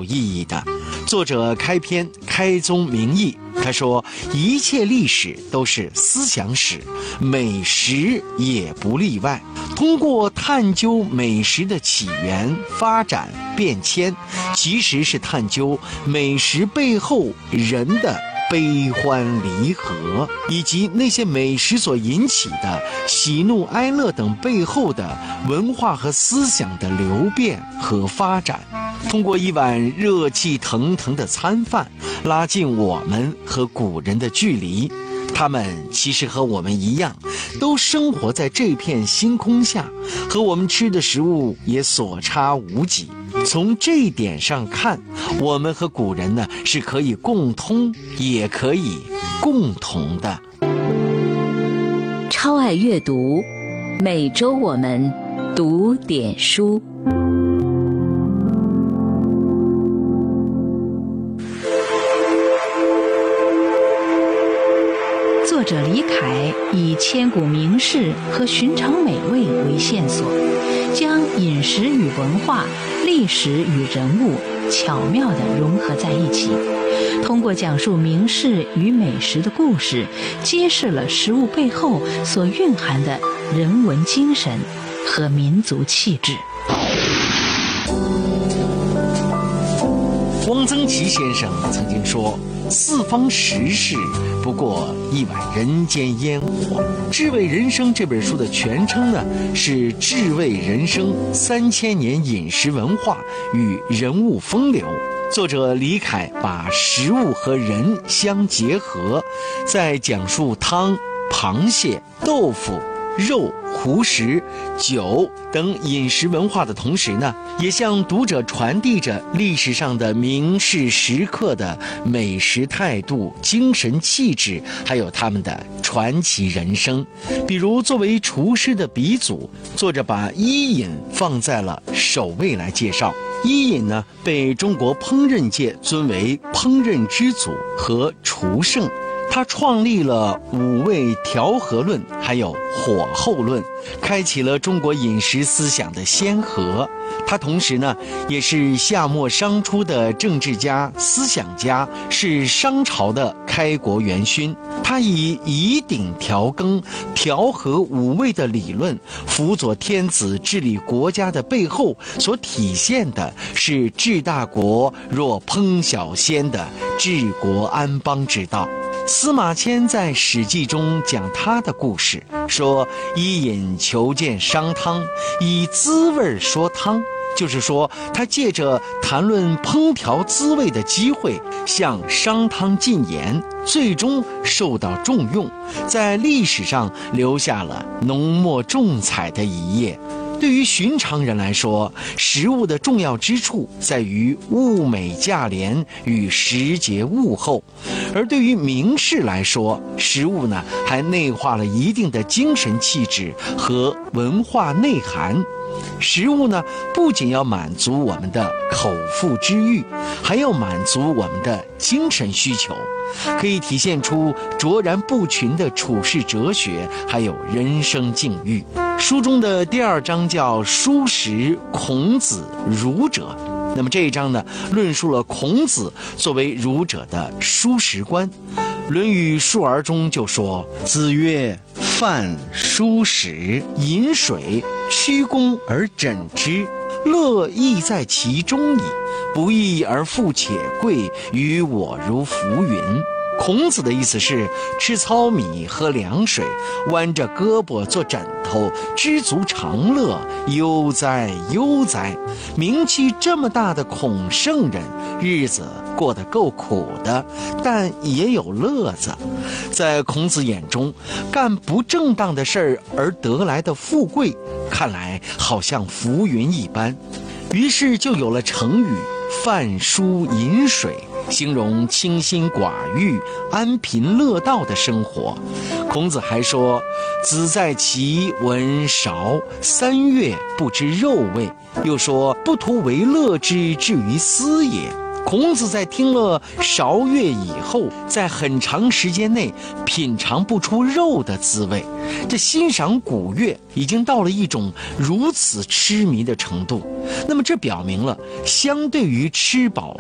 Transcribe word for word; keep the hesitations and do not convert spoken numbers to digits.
意义的。作者开篇开宗明义，他说一切历史都是思想史，美食也不例外。通过探究美食的起源、发展、变迁，其实是探究美食背后人的悲欢离合，以及那些美食所引起的喜怒哀乐等背后的文化和思想的流变和发展。通过一碗热气腾腾的餐饭，拉近我们和古人的距离。他们其实和我们一样，都生活在这片星空下，和我们吃的食物也所差无几。从这一点上看，我们和古人呢是可以共通，也可以共同的。 超爱阅读，每周我们读点书。作者李凯以千古名士和寻常美味为线索，将饮食与文化、历史与人物巧妙地融合在一起，通过讲述名士与美食的故事，揭示了食物背后所蕴含的人文精神和民族气质。 汪曾祺先生曾经说，四方食事不过一碗人间烟火。智味人生这本书的全称呢是智味人生三千年饮食文化与人物风流。作者李凯把食物和人相结合，在讲述汤、螃蟹、豆腐、肉、胡食、酒等饮食文化的同时呢，也向读者传递着历史上的名士食客的美食态度、精神气质，还有他们的传奇人生。比如作为厨师的鼻祖，作者把伊尹放在了首位来介绍。伊尹呢，被中国烹饪界尊为烹饪之祖和厨圣。他创立了五味调和论，还有火候论，开启了中国饮食思想的先河。他同时呢，也是夏末商初的政治家、思想家，是商朝的开国元勋。他以以鼎调羹、调和五味的理论，辅佐天子治理国家的背后，所体现的是治大国若烹小鲜的治国安邦之道。司马迁在《史记》中讲他的故事，说伊尹求见商汤，以滋味说汤，就是说他借着谈论烹调滋味的机会，向商汤进言，最终受到重用，在历史上留下了浓墨重彩的一页。对于寻常人来说，食物的重要之处在于物美价廉与时节物候，而对于名士来说，食物呢还内化了一定的精神气质和文化内涵。食物呢不仅要满足我们的口腹之欲，还要满足我们的精神需求，可以体现出卓然不群的处世哲学，还有人生境遇。书中的第二章叫蔬食孔子儒者，那么这一章呢，论述了孔子作为儒者的蔬食观。论语述而中就说，子曰，饭蔬食，饮水，曲肱而枕之，乐亦在其中矣，不义而富且贵，于我如浮云。孔子的意思是，吃糙米喝凉水，弯着胳膊做枕头，知足常乐，悠哉悠哉。名气这么大的孔圣人，日子过得够苦的，但也有乐子。在孔子眼中，干不正当的事儿而得来的富贵，看来好像浮云一般。于是就有了成语饭蔬饮水，形容清心寡欲、安贫乐道的生活。孔子还说，子在其闻韶，三月不知肉味，又说，不图为乐之至于斯也。孔子在听了韶乐以后，在很长时间内品尝不出肉的滋味，这欣赏古乐已经到了一种如此痴迷的程度。那么这表明了，相对于吃饱